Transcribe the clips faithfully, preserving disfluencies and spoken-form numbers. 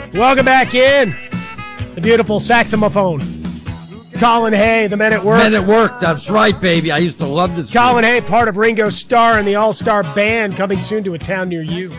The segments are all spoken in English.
Welcome back in. The beautiful saxophone. Colin Hay, the Men at Work. Men at Work, that's right, baby. I used to love this. Colin Hay, part of Ringo Starr and the All-Star Band, coming soon to a town near you.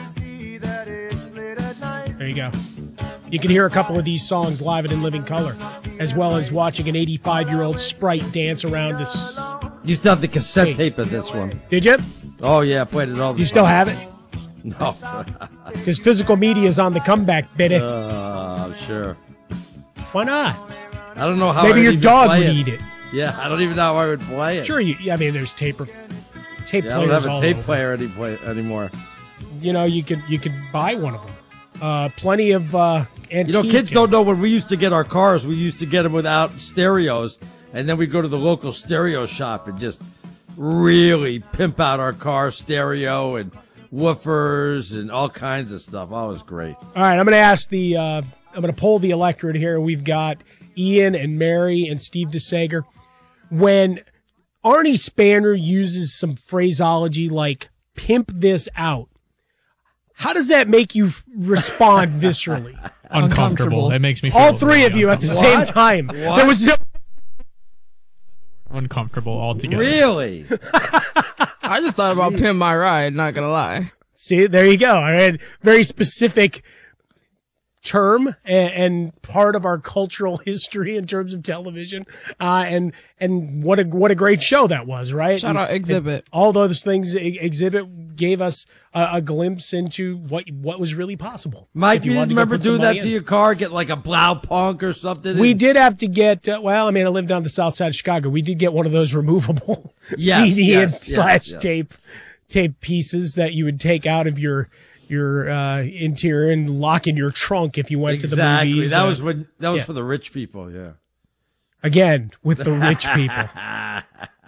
There you go. You can hear a couple of these songs live and in living color, as well as watching an eighty-five-year-old Sprite dance around this. Used to have the cassette tape of this one. Did you? Oh, yeah, I played it all the You time. still have it? No. Because physical media is on the comeback, baby. Uh, sure. Why not? I don't know how Maybe I'd your even dog play would it. eat it. Yeah, I don't even know how I would play it. Sure, you, I mean, there's tape, tape Yeah, I players don't have a all tape over. player any play, anymore. You know, you could you could buy one of them. Uh, plenty of uh, antique. You know, kids don't know when we used to get our cars, we used to get them without stereos, and then we'd go to the local stereo shop and just really pimp out our car stereo and woofers and all kinds of stuff. Oh, it was great. All right, I'm going to ask the, uh, I'm going to poll the electorate here. We've got Ian and Mary and Steve DeSager. When Arnie Spanner uses some phraseology like pimp this out, how does that make you f- respond viscerally? Uncomfortable. It makes me feel All three of very you at the uncomfortable. same time. What? There was no. Uncomfortable altogether. Really? I just thought about Pimp My Ride, not gonna lie. See, there you go. All right. Very specific term and, and part of our cultural history in terms of television. Uh, and and what a what a great show that was, right? Shout out And- Exhibit. and all those things, E- Exhibit gave us a, a glimpse into what what was really possible. Mike, If you, wanted didn't to go remember put some doing that money to in. your car? Get like a Blau Punk or something? We and- did have to get, uh, well, I mean, I lived down the south side of Chicago. We did get one of those removable Yes, C D yes, and yes, slash yes. tape tape pieces that you would take out of your your uh, interior and lock in your trunk if you went Exactly. to the movies. That uh, was when that was yeah. for the rich people, yeah. Again, with the rich people. I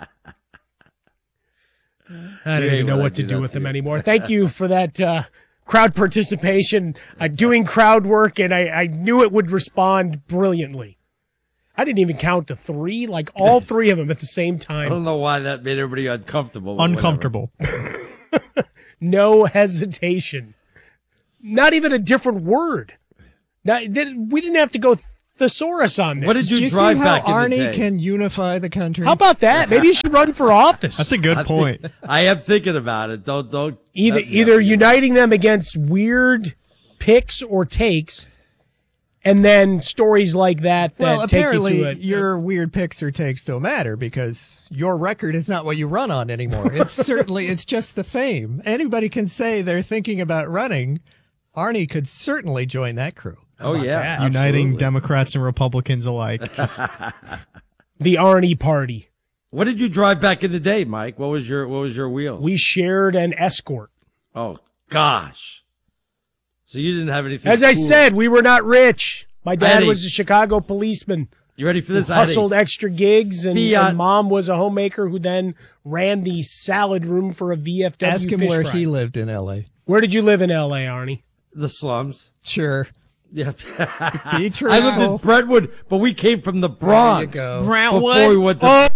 don't You even ain't know what I what to do do that with to them you. anymore. Thank you for that uh, crowd participation, uh, doing crowd work, and I, I knew it would respond brilliantly. I didn't even count to three, like all three of them at the same I time. don't know why that made everybody uncomfortable. or Uncomfortable. No hesitation. Not even a different word. Now, th- we didn't have to go thesaurus on this. What did Do you you see drive how back in the Arnie day? can unify the country? How about that? Maybe you should run for office. That's a good I point. think- I am thinking about it. Don't don't Either that- yeah, either yeah. uniting them against weird picks or takes, and then stories like that that well, take you apparently to a, your weird picks or takes don't matter because your record is not what you run on anymore. It's certainly, it's just the fame. Anybody can say they're thinking about running. Arnie could certainly join that crew. Oh yeah, Uniting absolutely. Democrats and Republicans alike. the Arnie Party. What did you drive back in the day, Mike? What was your what was your wheels? We shared an Escort. oh gosh. So you didn't have anything. As I cool. said, we were not rich. My dad Eddie. was a Chicago policeman. You ready for this? Who I had a hustled extra gigs, and, Fiat. and mom was a homemaker who then ran the salad room for a V F W Ask him fish where fry. he lived in L A. Where did you live in L A, Arnie? the slums. Sure. Yeah. Be true. I lived in Brentwood, but we came from the Bronx. There you go. Brentwood. Before we went to Oh,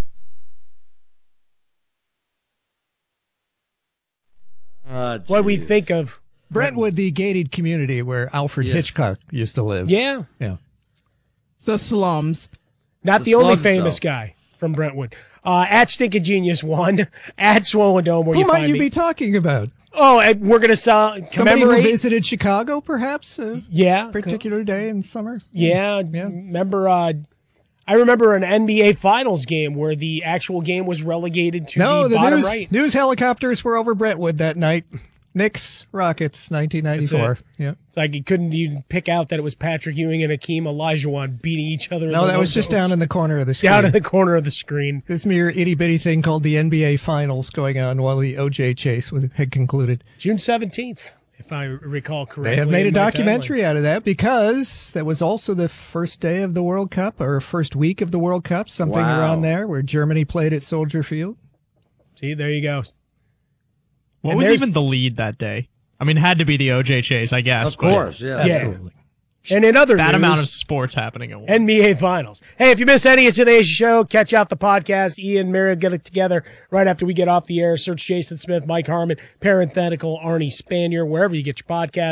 Uh, what we jeez. think of? Brentwood, the gated community where Alfred Yeah. Hitchcock used to live. Yeah, Yeah. The slums. not The the, only slugs, famous though. guy from Brentwood. Uh, at Stinkin' Genius one, at Swollen Dome, where Who you might find you me. be talking about? Oh, and we're gonna sell Somebody who commemorate. visited Chicago, perhaps? A yeah, particular day in summer? yeah. Yeah. Remember, uh, I remember an N B A Finals game where the actual game was relegated to No, the, the bottom news, right. news helicopters were over Brentwood that night. Knicks, Rockets, nineteen ninety-four. That's Yeah. It's like you couldn't even pick out that it was Patrick Ewing and Akeem Olajuwon beating each other. in No, the that was just logos. down in the corner of the screen. down in the corner of the screen. This mere itty bitty thing called the N B A Finals going on while the O J chase was had concluded. June seventeenth, if I recall correctly. They have made a in my documentary out of that because that was also the first day of the World Cup or first week of the World Cup, something Wow. around there where Germany played at Soldier Field. timeline. See, there you go. What And was there's- even the lead that day? I mean, it had to be the O J chase, I guess. Of but course, yeah. Yeah. Absolutely. And in other That news, amount of sports happening at once. N B A Finals. Hey, if you missed any of today's show, catch out the podcast. Ian, Mary get it together right after we get off the air. Search Jason Smith, Mike Harmon, parenthetical Arnie Spanier, wherever you get your podcast.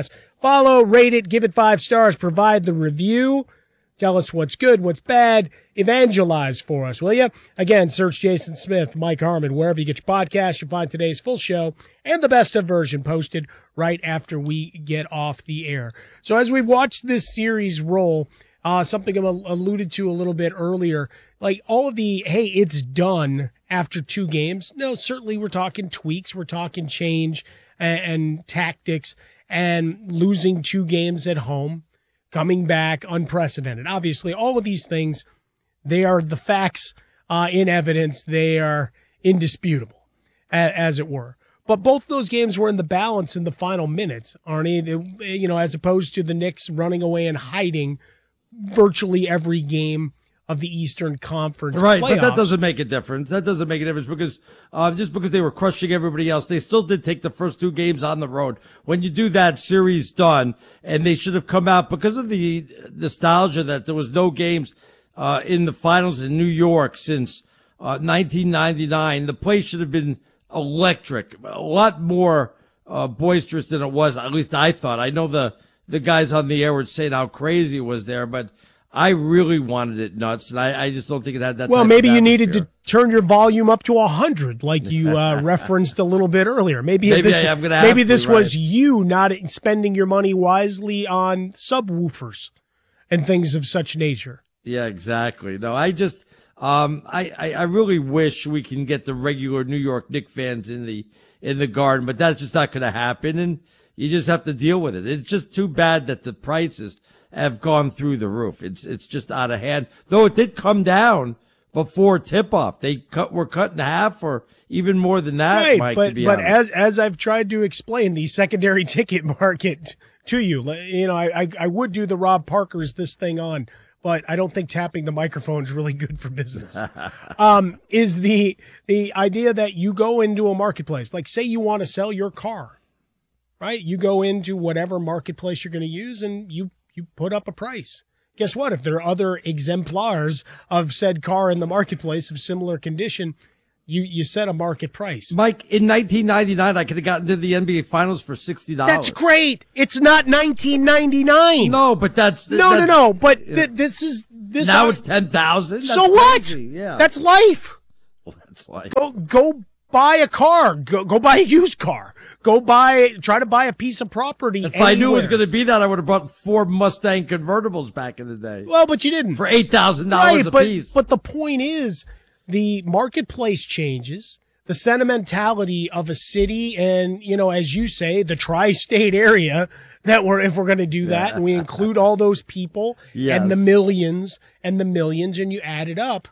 Follow, rate it, give it five stars, provide the review. Tell us what's good, what's bad. Evangelize for us, will you? Again, search Jason Smith, Mike Harmon, wherever you get your podcast. You'll find today's full show and the best of version posted right after we get off the air. So as we've watched this series roll, uh, something I alluded to a little bit earlier, like all of the, hey, it's done after two games. No, certainly we're talking tweaks. We're talking change and, and tactics and losing two games at home. Coming back, unprecedented. Obviously, all of these things, they are the facts uh, in evidence. They are indisputable, a- as it were. But both those games were in the balance in the final minutes, Arnie. They, you know, as opposed to the Knicks running away and hiding virtually every game of the Eastern Conference Right, playoffs. but that doesn't make a difference. That doesn't make a difference because uh, just because they were crushing everybody else, they still did take the first two games on the road. When you do that, series done, and they should have come out because of the nostalgia that there was no games uh, in the finals in New York since uh, nineteen ninety-nine. The place should have been electric, a lot more uh, boisterous than it was. At least I thought. I know the the guys on the air were saying how crazy it was there, but I really wanted it nuts, and I, I just don't think it had that. Well, type maybe of you needed atmosphere. to turn your volume up to a hundred, like you uh, referenced a little bit earlier. Maybe, Maybe this, I am gonna have maybe to, this right. was you not spending your money wisely on subwoofers and things of such nature. Yeah, exactly. No, I just, um, I, I, I really wish we can get the regular New York Knicks fans in the in the Garden, but that's just not going to happen, and you just have to deal with it. It's just too bad that the prices have gone through the roof. It's it's just out of hand. Though it did come down before tip-off. They cut were cut in half or even more than that, Right, Mike, but to be but honest. as as I've tried to explain the secondary ticket market to you, you know, I I, I would do the Rob Parker's this thing on, but I don't think tapping the microphone is really good for business. um, is the the idea that you go into a marketplace, like say you want to sell your car, right? You go into whatever marketplace you're going to use, and you you put up a price. Guess what? If there are other exemplars of said car in the marketplace of similar condition, you you set a market price. Mike, in nineteen ninety-nine, I could have gotten to the N B A Finals for sixty dollars. That's great. It's not nineteen ninety-nine. No, but that's no, that's, no, no. But th- this is this. now are- it's ten thousand. so what? Yeah, That's life. well, that's like Go go buy a car. Go go buy a used car. Go buy. Try to buy a piece of property. if I knew it was anywhere. going to be that, I would have bought four Mustang convertibles back in the day Well, but you didn't. for eight thousand dollars Right, a but, piece. but the point is, the marketplace changes. The sentimentality of a city, and you know, as you say, the tri-state area. That we're if we're going to do that, and we include all those people Yes. and the millions and the millions, and you add it up.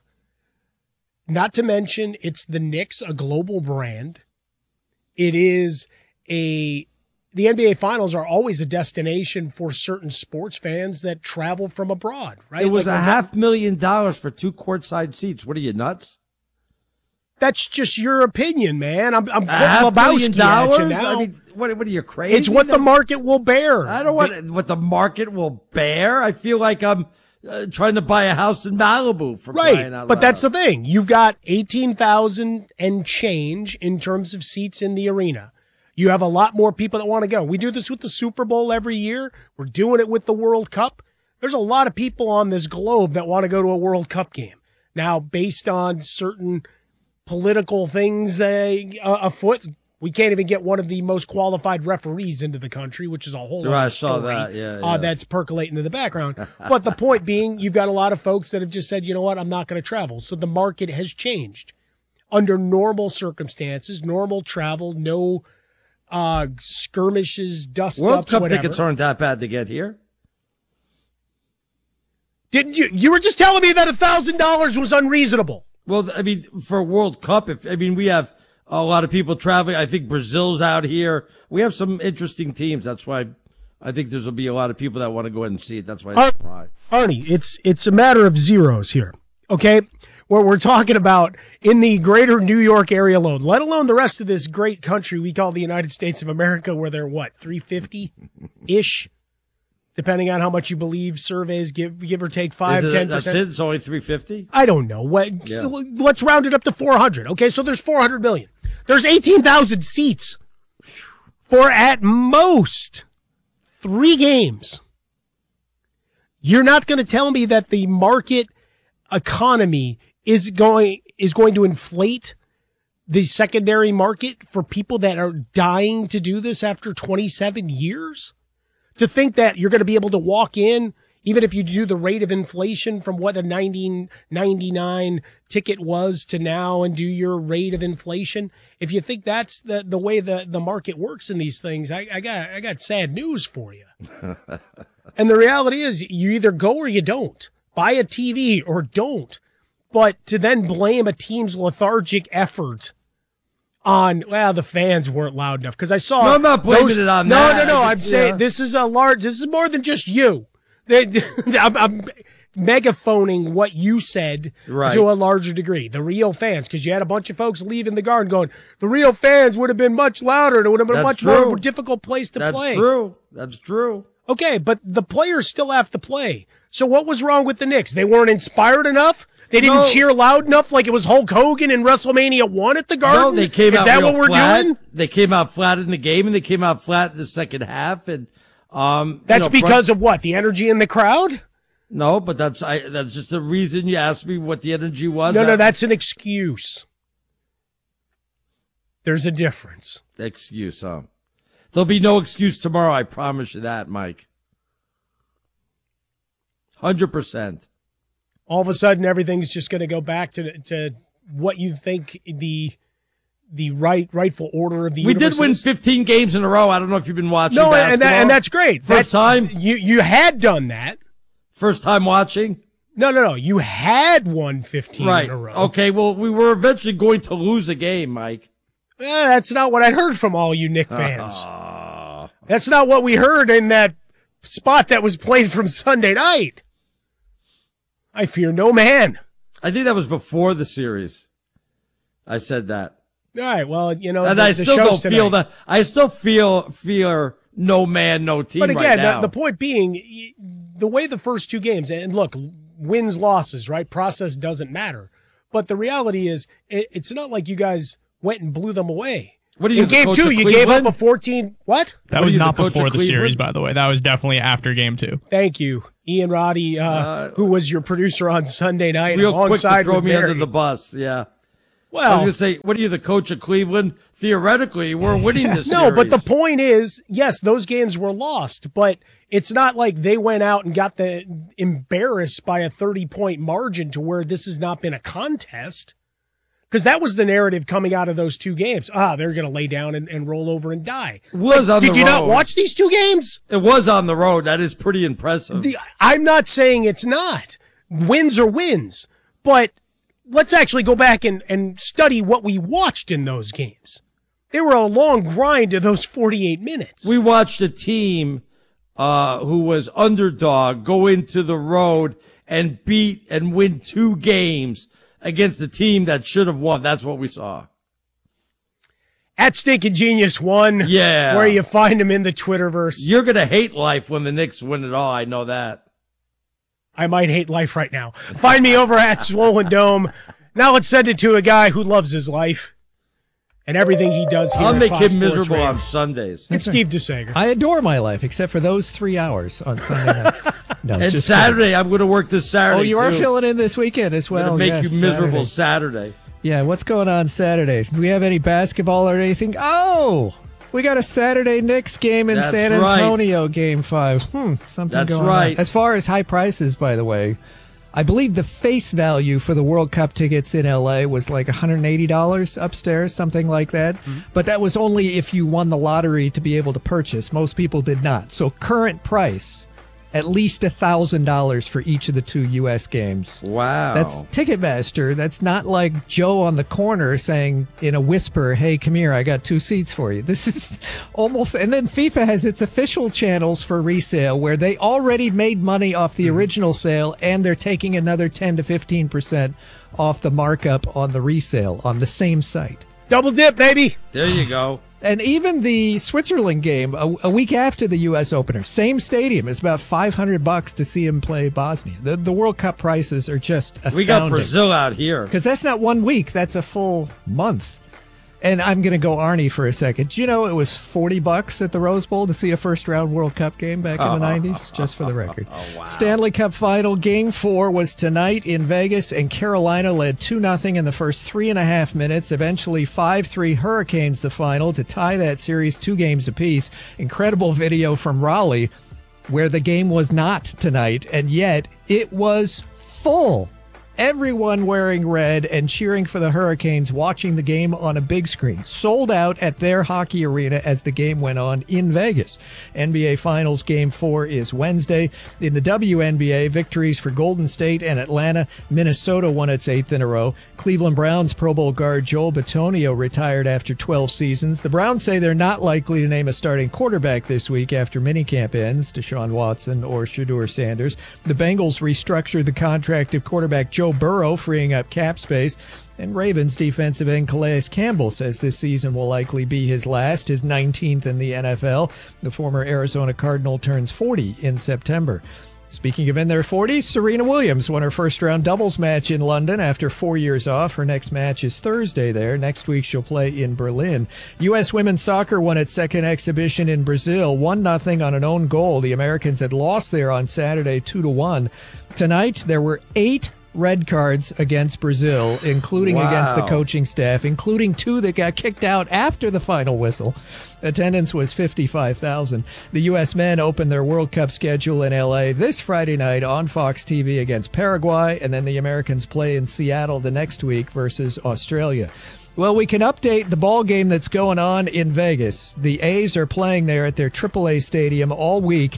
Not to mention, it's the Knicks, a global brand. It is a the N B A Finals are always a destination for certain sports fans that travel from abroad, right? It was Like, a half million dollars for two courtside seats. What are you, nuts? That's just your opinion, man. I'm I'm A half million Lebowski at you dollars? now. I mean, what, what are you, crazy? It's what the market will bear. I don't want what the market will bear. I feel like I'm uh, trying to buy a house in Malibu for Right, crying out but loud. that's the thing. You've got eighteen thousand and change in terms of seats in the arena. You have a lot more people that want to go. We do this with the Super Bowl every year. We're doing it with the World Cup. There's a lot of people on this globe that want to go to a World Cup game. Now, based on certain political things uh, afoot, we can't even get one of the most qualified referees into the country, which is a whole Right, other I saw story, that, yeah, Uh, yeah. that's percolating in the background. But the point being, you've got a lot of folks that have just said, you know what, I'm not going to travel. So the market has changed. Under normal circumstances, normal travel, no uh, skirmishes, dust World ups, Cup whatever. tickets aren't that bad to get here. Didn't you? You were just telling me that a thousand dollars was unreasonable. Well, I mean, for World Cup, if I mean, we have a lot of people traveling. I think Brazil's out here. We have some interesting teams. That's why I think there's will be a lot of people that want to go ahead and see it. That's why. Ar- why. Arnie, it's it's a matter of zeros here, okay? Where we're talking about in the greater New York area alone, let alone the rest of this great country we call the United States of America, where they're what, three fifty ish, depending on how much you believe surveys give give or take five, Is it- ten that's percent. it. It's only three fifty. I don't know. What? So let's round it up to four hundred. Okay, so there's four hundred million. There's eighteen thousand seats for at most three games. You're not going to tell me that the market economy is going is going to inflate the secondary market for people that are dying to do this after twenty-seven years? To think that you're going to be able to walk in, even if you do the rate of inflation from what a nineteen ninety-nine ticket was to now and do your rate of inflation. If you think that's the, the way the, the market works in these things, I, I got I got sad news for you. And the reality is you either go or you don't. Buy a T V or don't. But to then blame a team's lethargic effort on, well, the fans weren't loud enough. Because I saw. No, I'm not blaming those, it on no, that. No, no, no. I'm just, saying yeah. this is a large, this is more than just you. They, I'm, I'm megaphoning what you said right. to a larger degree. The real fans, because you had a bunch of folks leaving the garden going, the real fans would have been much louder. It would have been That's a much true. more difficult place to That's play. That's true. That's true. Okay, but the players still have to play. So what was wrong with the Knicks? They weren't inspired enough? They didn't No. cheer loud enough like it was Hulk Hogan in WrestleMania one at the Garden? No, they came Is out that real what we're flat. doing? They came out flat in the game, and they came out flat in the second half. And um, That's you know, because of what? The energy in the crowd? No, but that's I, that's just the reason you asked me what the energy was. No, no, That- that's an excuse. There's a difference. excuse, huh? There'll be no excuse tomorrow. I promise you that, Mike. Hundred percent. All of a sudden, everything's just going to go back to to what you think the the right rightful order of the We universe did win is. fifteen games in a row. I don't know if you've been watching. No, basketball. and that, and that's great. First That's- time? you you had done that. First time watching. No, no, no. You had won fifteen Right. in a row. Okay. Well, we were eventually going to lose a game, Mike. Eh, that's not what I heard from all you Knick fans. Uh, That's not what we heard in that spot that was played from Sunday night. I fear no man. I think that was before the series. I said that. All right, well, you know, And the, I the still show's don't feel tonight. that. I still feel fear no man, no team But again, right now. the, the point being, y- the way the first two games, and look, wins, losses, right? Process doesn't matter. But the reality is, it, it's not like you guys went and blew them away. What are you, In the game coach two, of you gave up Cleveland? a fourteen. What? That What are was you, the not coach of before the Cleveland? series, by the way. That was definitely after game two. Thank you, Ian Roddy, uh, Uh, who was your producer on Sunday night, Real quick to alongside throw with me Mary. under the bus. Yeah. I was Well, going to say, what are you, the coach of Cleveland? Theoretically, we're winning this no, series. but the point is, yes, those games were lost, but it's not like they went out and got the embarrassed by a thirty-point margin to where this has not been a contest. Because that was the narrative coming out of those two games. Ah, they're going to lay down and, and roll over and die. was on Did the you not road. watch these two games? It was on the road. That is pretty impressive. The, I'm not saying it's not. Wins are wins. But let's actually go back and, and study what we watched in those games. They were a long grind of those forty-eight minutes. we watched a team uh, who was underdog go into the road and beat and win two games against the team that should have won. That's what we saw. At Stinking Genius one, Yeah. where you find him in the Twitterverse. You're going to hate life when the Knicks win it all. I know that. I might hate life right now. Find me over at Swollen Dome. Now let's send it to a guy who loves his life and everything he does here I'll at make Fox him Sports miserable Radio. on Sundays. It's Steve DeSager. I adore my life, except for those three hours on Sunday night. No, And just Saturday, I'm going to work this kidding. Saturday, Oh, you are too. filling in this weekend as I'm well. going to make yeah, you miserable Saturday. Saturday. Yeah, what's going on Saturday? Do we have any basketball or anything? Oh, we got a Saturday Knicks game in That's San right. Antonio, Game Five. Hmm, something That's going right. on. As far as high prices, by the way, I believe the face value for the World Cup tickets in L A was like one hundred eighty dollars upstairs, something like that. Mm-hmm. But that was only if you won the lottery to be able to purchase. Most people did not. So current price, at least one thousand dollars for each of the two U S games. Wow. That's Ticketmaster. That's not like Joe on the corner saying in a whisper, hey, come here, I got two seats for you. This is almost, and then FIFA has its official channels for resale where they already made money off the original sale and they're taking another ten to fifteen percent off the markup on the resale on the same site. Double dip, baby. There you go. And even the Switzerland game, a, a week after the U S opener, same stadium. It's about five hundred bucks to see him play Bosnia. The, the World Cup prices are just astounding. We got Brazil out here. Because that's not one week, that's a full month. And I'm going to go Arnie for a second. Do you know it was forty bucks at the Rose Bowl to see a first-round World Cup game back in the nineties? Just for the record. Oh, wow. Stanley Cup Final Game four was tonight in Vegas, and Carolina led two nothing in the first three and a half minutes. Eventually, five three Hurricanes the final to tie that series two games apiece. Incredible video from Raleigh where the game was not tonight, and yet it was full. Everyone wearing red and cheering for the Hurricanes, watching the game on a big screen. Sold out at their hockey arena as the game went on in Vegas. N B A Finals Game four is Wednesday. In the W N B A, victories for Golden State and Atlanta. Minnesota won its eighth in a row. Cleveland Browns Pro Bowl guard Joel Bitonio retired after twelve seasons. The Browns say they're not likely to name a starting quarterback this week after minicamp ends, Deshaun Watson or Shedeur Sanders. The Bengals restructured the contract of quarterback Joe Burrow, freeing up cap space. And Ravens defensive end Calais Campbell says this season will likely be his last, his nineteenth in the N F L. The former Arizona Cardinal turns forty in September. Speaking of in their forties, Serena Williams won her first-round doubles match in London after four years off. Her next match is Thursday there. Next week she'll play in Berlin. U S women's soccer won its second exhibition in Brazil, one nothing on an own goal. The Americans had lost there on Saturday two to one. Tonight there were eight red cards against Brazil, including Wow. against the coaching staff, including two that got kicked out after the final whistle. Attendance was fifty-five thousand. The U S men opened their World Cup schedule in L A this Friday night on Fox T V against Paraguay, and then the Americans play in Seattle the next week versus Australia. Well, we can update the ball game that's going on in Vegas. The A's are playing there at their triple A stadium all week.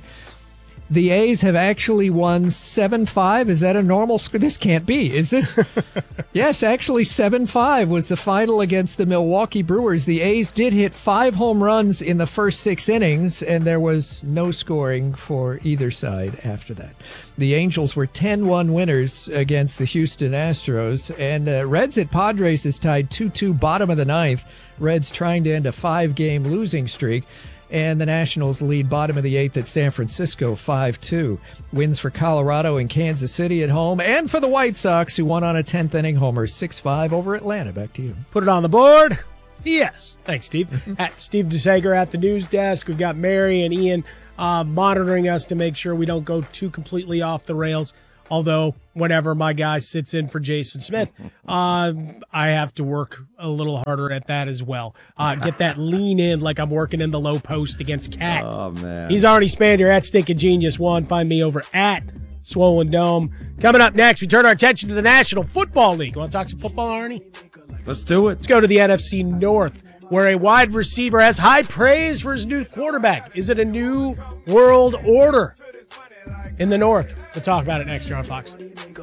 The A's have actually won seven five. Is that a normal score? This can't be. Is this? Yes, actually seven five was the final against the Milwaukee Brewers. The A's did hit five home runs in the first six innings, and there was no scoring for either side after that. The Angels were ten one winners against the Houston Astros, and uh, Reds at Padres is tied two two, bottom of the ninth. Reds trying to end a five-game losing streak. And the Nationals lead bottom of the eighth at San Francisco five two. Wins for Colorado and Kansas City at home, and for the White Sox, who won on a tenth inning homer six five over Atlanta. Back to you. Put it on the board. Yes. Thanks, Steve. At Steve DeSager at the news desk. We've got Mary and Ian uh, monitoring us to make sure we don't go too completely off the rails. Although, whenever my guy sits in for Jason Smith, uh, I have to work a little harder at that as well. Uh, get that lean in like I'm working in the low post against Cat. Oh, man. He's Arnie Spander at Stinking Genius One. Find me over at Swollen Dome. Coming up next, we turn our attention to the National Football League. Want to talk some football, Arnie? Let's do it. Let's go to the N F C North, where a wide receiver has high praise for his new quarterback. Is it a new world order in the North? We'll talk about it next year on Fox.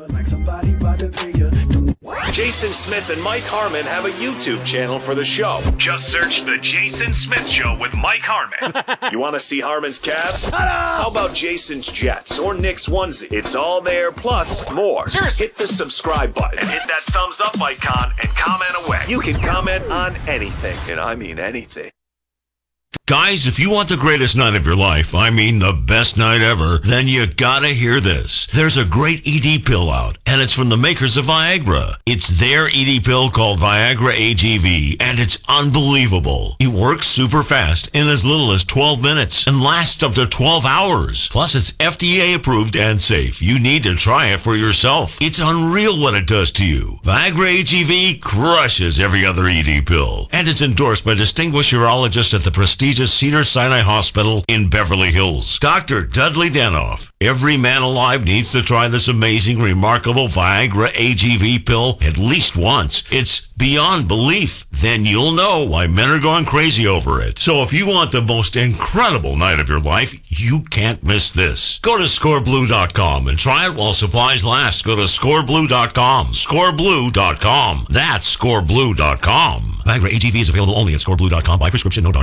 Jason Smith and Mike Harmon have a YouTube channel for the show. Just search The Jason Smith Show with Mike Harmon. You want to see Harmon's Cavs? How about Jason's Jets or Nick's onesie? It's all there, plus more. Hit the subscribe button and hit that thumbs up icon and comment away. You can comment on anything, and I mean anything. Guys, if you want the greatest night of your life, I mean the best night ever, then you gotta hear this. There's a great E D pill out, and it's from the makers of Viagra. It's their E D pill called Viagra A G V, and it's unbelievable. It works super fast in as little as twelve minutes and lasts up to twelve hours. Plus, it's F D A approved and safe. You need to try it for yourself. It's unreal what it does to you. Viagra A G V crushes every other E D pill, and it's endorsed by distinguished urologists at the prestigious Cedars-Sinai Hospital in Beverly Hills. Doctor Dudley Danoff. Every man alive needs to try this amazing, remarkable Viagra A G V pill at least once. It's beyond belief. Then you'll know why men are going crazy over it. So if you want the most incredible night of your life, you can't miss this. Go to score blue dot com and try it while supplies last. Go to score blue dot com. score blue dot com. That's score blue dot com. Viagra A G V is available only at score blue dot com by prescription, no doctor.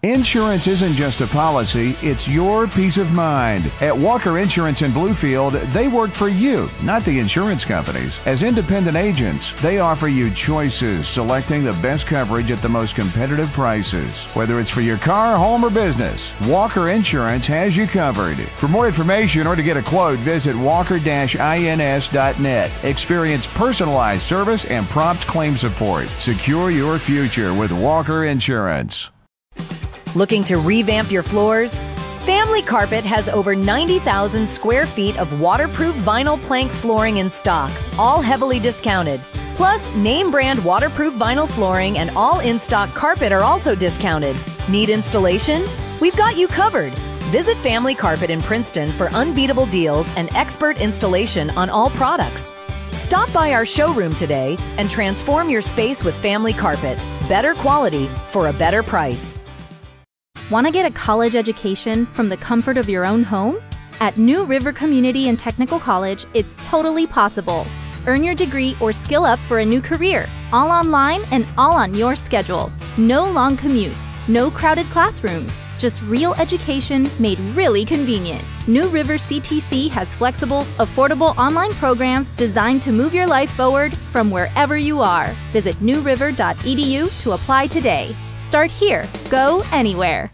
Insurance isn't just a policy, it's your peace of mind. At Walker Insurance in Bluefield, they work for you, not the insurance companies. As independent agents, they offer you choices, selecting the best coverage at the most competitive prices. Whether it's for your car, home, or business, Walker Insurance has you covered. For more information or to get a quote, visit walker dash ins dot net. Experience personalized service and prompt claim support. Secure your future with Walker Insurance. Looking to revamp your floors? Family Carpet has over ninety thousand square feet of waterproof vinyl plank flooring in stock, all heavily discounted. Plus, name brand waterproof vinyl flooring and all in-stock carpet are also discounted. Need installation? We've got you covered. Visit Family Carpet in Princeton for unbeatable deals and expert installation on all products. Stop by our showroom today and transform your space with Family Carpet. Better quality for a better price. Want to get a college education from the comfort of your own home? At New River Community and Technical College, it's totally possible. Earn your degree or skill up for a new career, all online and all on your schedule. No long commutes, no crowded classrooms, just real education made really convenient. New River C T C has flexible, affordable online programs designed to move your life forward from wherever you are. Visit new river dot e d u to apply today. Start here, go anywhere.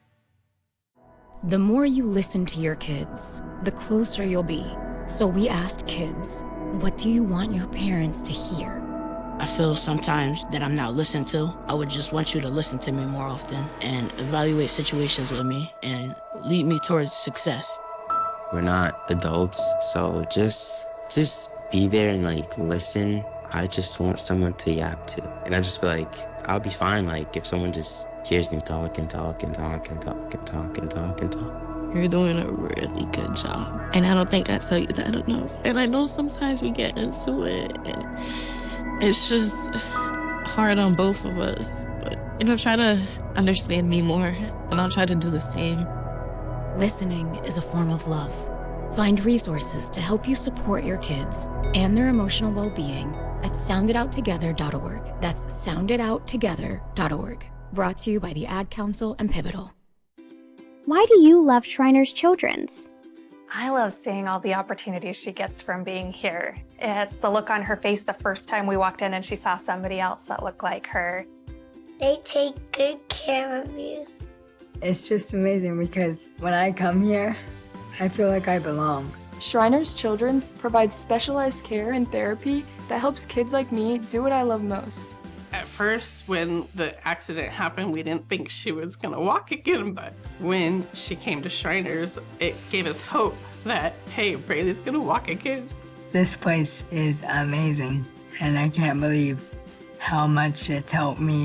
The more you listen to your kids, the closer you'll be. So we asked kids, what do you want your parents to hear? I feel sometimes that I'm not listened to. I would just want you to listen to me more often and evaluate situations with me and lead me towards success. We're not adults, so just just be there and like listen. I just want someone to yap to. And I just feel like I'll be fine like if someone just hears me talk and talk and talk and talk and talk and talk and talk. You're doing a really good job. And I don't think I tell you that enough. And I know sometimes we get into it and it's just hard on both of us. But, you know, try to understand me more and I'll try to do the same. Listening is a form of love. Find resources to help you support your kids and their emotional well-being at sound it out together dot org. That's sound it out together dot org. Brought to you by the Ad Council and Pivotal. Why do you love Shriners Children's? I love seeing all the opportunities she gets from being here. It's the look on her face the first time we walked in and she saw somebody else that looked like her. They take good care of you. It's just amazing because when I come here, I feel like I belong. Shriners Children's provides specialized care and therapy that helps kids like me do what I love most. At first, when the accident happened, we didn't think she was gonna walk again, but when she came to Shriners, it gave us hope that, hey, Braylee's gonna walk again. This place is amazing, and I can't believe how much it's helped me.